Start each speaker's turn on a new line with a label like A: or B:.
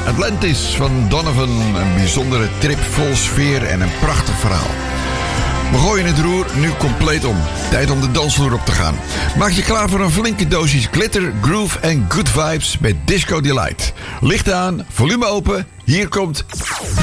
A: Atlantis van Donovan. Een bijzondere trip vol sfeer en een prachtig verhaal. We gooien het roer nu compleet om. Tijd om de dansvloer op te gaan. Maak je klaar voor een flinke dosis glitter, groove en good vibes met Disco Delight. Licht aan, volume open. Hier komt